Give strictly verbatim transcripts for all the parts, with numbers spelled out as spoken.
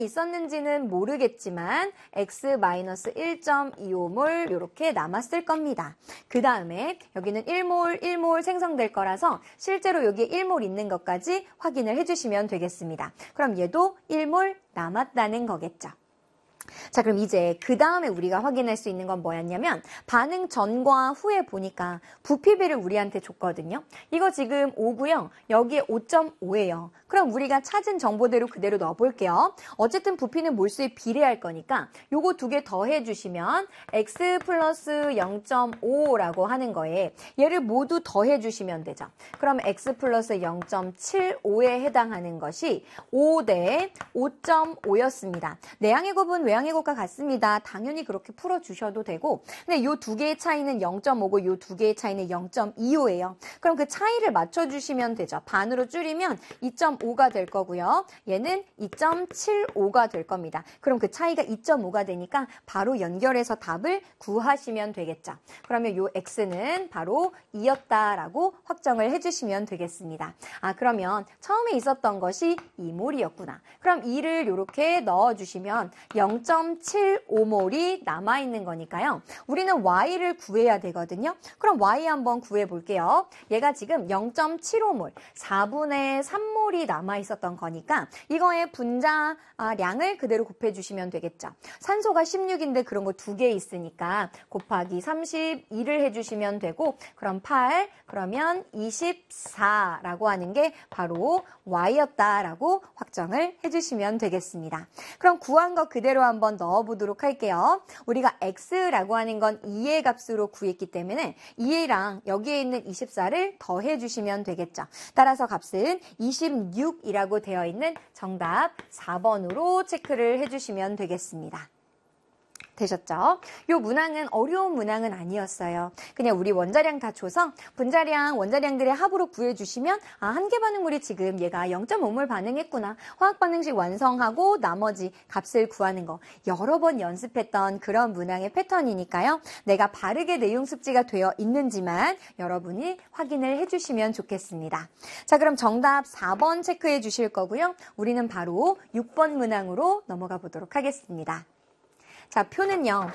있었는지는 모르겠지만 x 일 점 이오 몰 이렇게 남았을 겁니다. 그 다음에 여기는 일 몰, 일 몰 생성될 거라서 실제로 여기에 일 몰 있는 것까지 확인을 해주시면 되겠습니다. 그럼 얘도 일 몰 남았다는 거겠죠. 자, 그럼 이제 그 다음에 우리가 확인할 수 있는 건 뭐였냐면 반응 전과 후에 보니까 부피비를 우리한테 줬거든요. 이거 지금 오고요. 여기에 오 점 오예요. 그럼 우리가 찾은 정보대로 그대로 넣어볼게요. 어쨌든 부피는 몰수에 비례할 거니까 요거 두 개 더해 주시면 x 플러스 영 점 오라고 하는 거에 얘를 모두 더해 주시면 되죠. 그럼 x 플러스 영 점 칠오에 해당하는 것이 오 대 오 점 오였습니다. 내양의 곱은 외양의 곱과 같습니다. 당연히 그렇게 풀어주셔도 되고, 근데 요 두 개의 차이는 영 점 오고 요 두 개의 차이는 영 점 이오예요. 그럼 그 차이를 맞춰주시면 되죠. 반으로 줄이면 이 점 오가 될 거고요. 얘는 이 점 칠오가 될 겁니다. 그럼 그 차이가 이 점 오가 되니까 바로 연결해서 답을 구하시면 되겠죠. 그러면 요 x는 바로 이였다라고 확정을 해주시면 되겠습니다. 아, 그러면 처음에 있었던 것이 이 몰이었구나. 그럼 이를 이렇게 넣어주시면 영 점 칠오 몰이 남아있는 거니까요. 우리는 y를 구해야 되거든요. 그럼 y 한번 구해볼게요. 얘가 지금 영 점 칠오 몰, 사분의 삼 몰이 남아있었던 거니까 이거의 분자량을 그대로 곱해주시면 되겠죠. 산소가 십육인데 그런 거 두 개 있으니까 곱하기 삼십이를 해주시면 되고, 그럼 팔, 그러면 이십사라고 하는 게 바로 y였다라고 확정을 해주시면 되겠습니다. 그럼 구한 거 그대로 한번 넣어보도록 할게요. 우리가 x라고 하는 건 이의 값으로 구했기 때문에 이랑 여기에 있는 이십사를 더해주시면 되겠죠. 따라서 값은 이십육이라고 되어 있는 정답 사 번으로 체크를 해주시면 되겠습니다. 되셨죠? 요 문항은 어려운 문항은 아니었어요. 그냥 우리 원자량 다 줘서 분자량, 원자량들의 합으로 구해주시면 아, 한계 반응물이 지금 얘가 영 점 오 몰 반응했구나. 화학 반응식 완성하고 나머지 값을 구하는 거 여러 번 연습했던 그런 문항의 패턴이니까요. 내가 바르게 내용 숙지가 되어 있는지만 여러분이 확인을 해주시면 좋겠습니다. 자, 그럼 정답 사 번 체크해 주실 거고요. 우리는 바로 육 번 문항으로 넘어가 보도록 하겠습니다. 자, 표는요.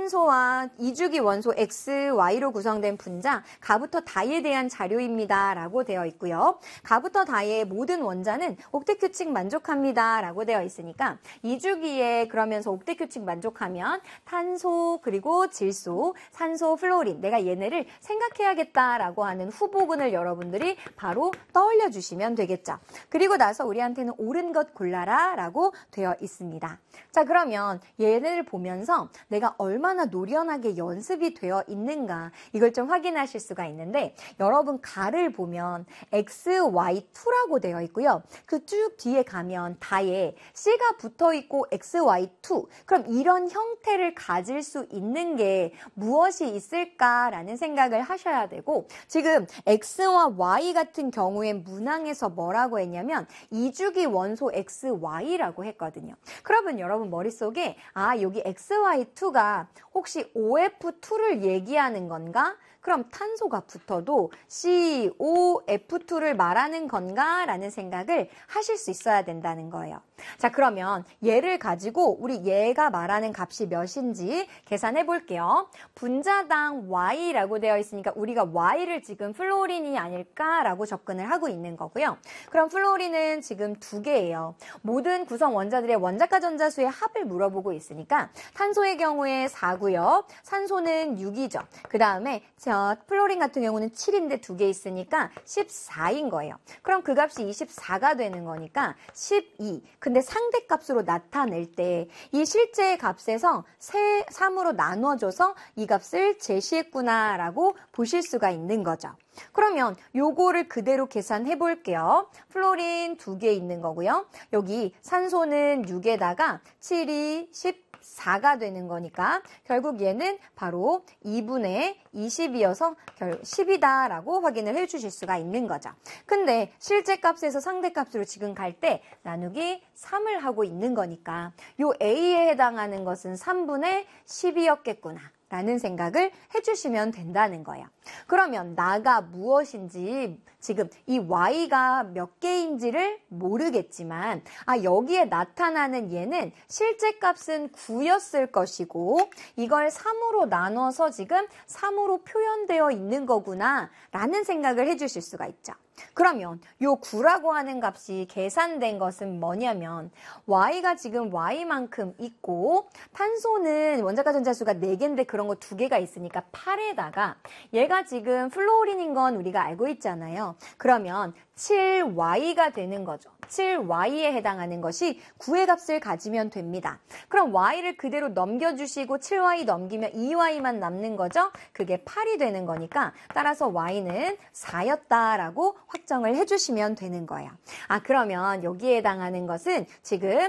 탄소와 이주기 원소 X, Y로 구성된 분자 가부터 다이에 대한 자료입니다. 라고 되어 있고요. 가부터 다이의 모든 원자는 옥텟 규칙 만족합니다. 라고 되어 있으니까 이주기에 그러면서 옥텟 규칙 만족하면 탄소, 그리고 질소, 산소, 플로린 내가 얘네를 생각해야겠다라고 하는 후보군을 여러분들이 바로 떠올려 주시면 되겠죠. 그리고 나서 우리한테는 옳은 것 골라라 라고 되어 있습니다. 자, 그러면 얘네를 보면 면서 내가 얼마나 노련하게 연습이 되어 있는가 이걸 좀 확인하실 수가 있는데, 여러분 가를 보면 엑스 와이 투라고 되어 있고요. 그 쭉 뒤에 가면 다에 C가 붙어 있고 엑스 와이 투, 그럼 이런 형태를 가질 수 있는 게 무엇이 있을까라는 생각을 하셔야 되고, 지금 X와 Y 같은 경우엔 문항에서 뭐라고 했냐면 이주기 원소 엑스 와이라고 했거든요. 그러면 여러분 머릿속에 아, 여기 엑스 와이 투가 혹시 오 에프 투를 얘기하는 건가? 그럼 탄소가 붙어도 씨 오 에프 투를 말하는 건가? 라는 생각을 하실 수 있어야 된다는 거예요. 자, 그러면 얘를 가지고 우리 얘가 말하는 값이 몇인지 계산해 볼게요. 분자당 Y라고 되어 있으니까 우리가 Y를 지금 플로린이 아닐까라고 접근을 하고 있는 거고요. 그럼 플로린은 지금 두 개예요. 모든 구성 원자들의 원자가 전자수의 합을 물어보고 있으니까 탄소의 경우에 사고요. 산소는 육이죠. 그 다음에 저 플로린 같은 경우는 칠인데 두 개 있으니까 십사인 거예요. 그럼 그 값이 이십사가 되는 거니까 십이. 근데 상대값으로 나타낼 때 이 실제 값에서 삼으로 나눠줘서 이 값을 제시했구나라고 보실 수가 있는 거죠. 그러면 요거를 그대로 계산해 볼게요. 플로린 두 개 있는 거고요. 여기 산소는 육에다가 칠이 십사가 되는 거니까 결국 얘는 바로 이분의 이십이어서 십이다라고 확인을 해 주실 수가 있는 거죠. 근데 실제 값에서 상대 값으로 지금 갈 때 나누기 삼을 하고 있는 거니까 요 A에 해당하는 것은 삼분의 십이었겠구나. 라는 생각을 해주시면 된다는 거예요. 그러면 나가 무엇인지 지금 이 y가 몇 개인지를 모르겠지만 아 여기에 나타나는 얘는 실제 값은 구였을 것이고 이걸 삼으로 나눠서 지금 삼으로 표현되어 있는 거구나 라는 생각을 해주실 수가 있죠. 그러면 요 구라고 하는 값이 계산된 것은 뭐냐면 y가 지금 y만큼 있고 탄소는 원자가 전자수가 네 개인데 그런 거 두 개가 있으니까 팔에다가 얘가 지금 플루오린인 건 우리가 알고 있잖아요. 그러면 칠 와이가 되는 거죠. 칠 와이에 해당하는 것이 구의 값을 가지면 됩니다. 그럼 y를 그대로 넘겨주시고 칠 와이 넘기면 이 와이만 남는 거죠. 그게 팔이 되는 거니까 따라서 y는 사였다라고 확정을 해주시면 되는 거예요. 아 그러면 여기에 해당하는 것은 지금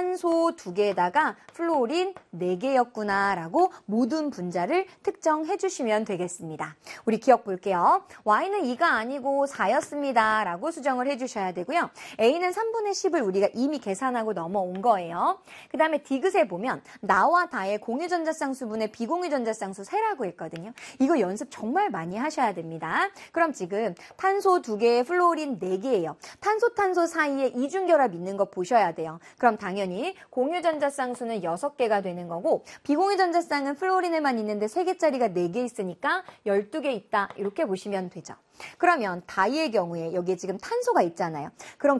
탄소 두 개에다가 플루오린 네 개였구나 라고 모든 분자를 특정해 주시면 되겠습니다. 우리 기억 볼게요. y는 이가 아니고 사였습니다 라고 수정을 해주셔야 되고요. a는 삼분의 십을 우리가 이미 계산하고 넘어온 거예요. 그 다음에 디귿에 보면 나와 다의 공유전자쌍수분의 비공유전자쌍수 세라고 했거든요. 이거 연습 정말 많이 하셔야 됩니다. 그럼 지금 탄소 두 개에 플루오린 네 개예요. 탄소 탄소 사이에 이중결합 있는 거 보셔야 돼요. 그럼 당연히 공유전자쌍수는 여섯 개가 되는 거고 비공유전자쌍은 플루오린에만 있는데 세 개짜리가 네 개 있으니까 열두 개 있다 이렇게 보시면 되죠. 그러면 다이의 경우에 여기에 지금 탄소가 있잖아요. 그럼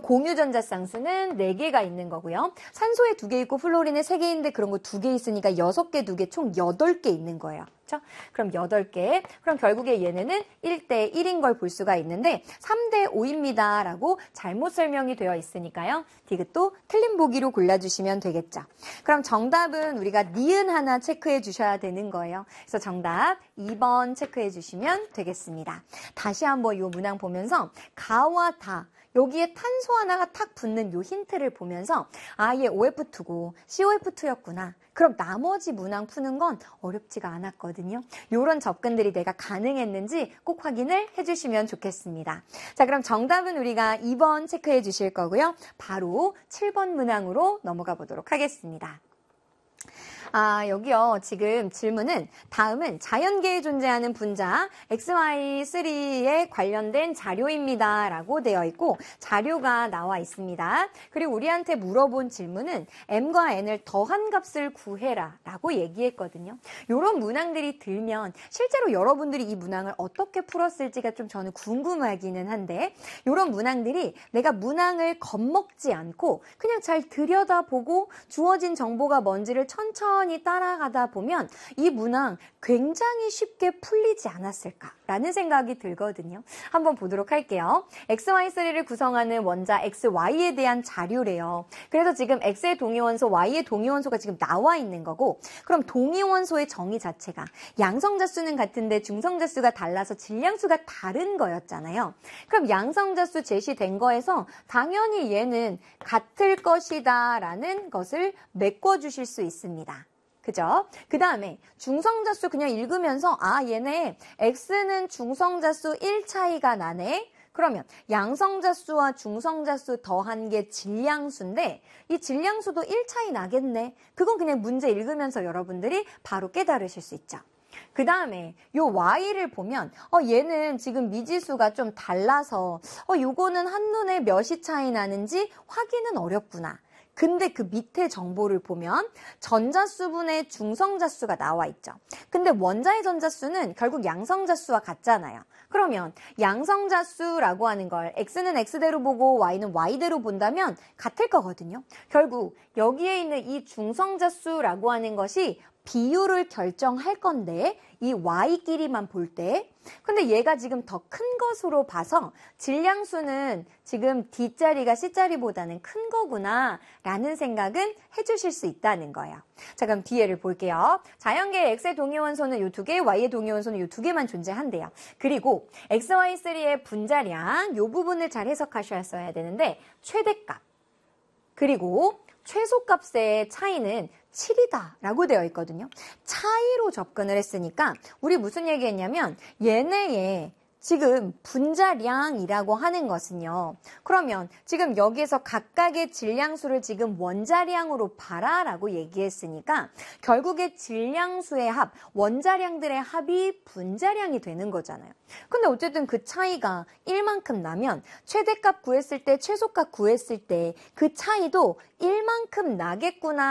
공유전자쌍수는 네 개가 있는 거고요. 산소에 두 개 있고 플루오린에 세 개 있는데 그런 거 두 개 있으니까 여섯 개, 두 개 총 여덟 개 있는 거예요. 그렇죠? 그럼 여덟 개. 그럼 결국에 얘네는 일 대 일인 걸 볼 수가 있는데 삼 대 오입니다. 라고 잘못 설명이 되어 있으니까요. 디귿도 틀린 보기로 골라주시면 되겠죠. 그럼 정답은 우리가 니은 하나 체크해 주셔야 되는 거예요. 그래서 정답 이 번 체크해 주시면 되겠습니다. 다시 한번 이 문항 보면서 가와 다 여기에 탄소 하나가 탁 붙는 요 힌트를 보면서 아, 얘 오에프투고 씨오에프투였구나. 그럼 나머지 문항 푸는 건 어렵지가 않았거든요. 이런 접근들이 내가 가능했는지 꼭 확인을 해주시면 좋겠습니다. 자, 그럼 정답은 우리가 이 번 체크해 주실 거고요. 바로 칠 번 문항으로 넘어가 보도록 하겠습니다. 아, 여기요. 지금 질문은 다음은 자연계에 존재하는 분자 엑스 와이 쓰리에 관련된 자료입니다. 라고 되어 있고 자료가 나와 있습니다. 그리고 우리한테 물어본 질문은 m과 n을 더한 값을 구해라 라고 얘기했거든요. 이런 문항들이 들면 실제로 여러분들이 이 문항을 어떻게 풀었을지가 좀 저는 궁금하기는 한데 이런 문항들이 내가 문항을 겁먹지 않고 그냥 잘 들여다보고 주어진 정보가 뭔지를 천천히 따라가다 보면 이 문항 굉장히 쉽게 풀리지 않았을까라는 생각이 들거든요. 한번 보도록 할게요. 엑스 와이 쓰리를 구성하는 원자 엑스 와이에 대한 자료래요. 그래서 지금 X의 동위원소, Y의 동위원소가 지금 나와 있는 거고 그럼 동위원소의 정의 자체가 양성자수는 같은데 중성자수가 달라서 질량수가 다른 거였잖아요. 그럼 양성자수 제시된 거에서 당연히 얘는 같을 것이다 라는 것을 메꿔주실 수 있습니다. 그죠? 그 다음에 중성자수 그냥 읽으면서 아 얘네 X는 중성자수 일 차이가 나네. 그러면 양성자수와 중성자수 더한 게 질량수인데 이 질량수도 일 차이 나겠네. 그건 그냥 문제 읽으면서 여러분들이 바로 깨달으실 수 있죠. 그 다음에 요 Y를 보면 어 얘는 지금 미지수가 좀 달라서 어 요거는 한눈에 몇이 차이 나는지 확인은 어렵구나. 근데 그 밑에 정보를 보면 전자수분의 중성자수가 나와 있죠. 근데 원자의 전자수는 결국 양성자수와 같잖아요. 그러면 양성자수라고 하는 걸 X는 X대로 보고 Y는 Y대로 본다면 같을 거거든요. 결국 여기에 있는 이 중성자수라고 하는 것이 비율을 결정할 건데 이 Y끼리만 볼 때 근데 얘가 지금 더 큰 것으로 봐서 질량수는 지금 D자리가 C자리보다는 큰 거구나 라는 생각은 해주실 수 있다는 거예요. 자, 그럼 뒤에를 볼게요. 자연계의 X의 동위원소는 이 두 개, Y의 동위원소는 이 두 개만 존재한대요. 그리고 엑스 와이 쓰리의 분자량 이 부분을 잘 해석하셔야 되는데 최대값 그리고 최소값의 차이는 칠이다 라고 되어 있거든요. 차이로 접근을 했으니까 우리 무슨 얘기했냐면 얘네의 지금 분자량이라고 하는 것은요. 그러면 지금 여기에서 각각의 질량수를 지금 원자량으로 봐라라고 얘기했으니까 결국에 질량수의 합, 원자량들의 합이 분자량이 되는 거잖아요. 근데 어쨌든 그 차이가 일만큼 나면 최대값 구했을 때 최소값 구했을 때 그 차이도 일만큼 나겠구나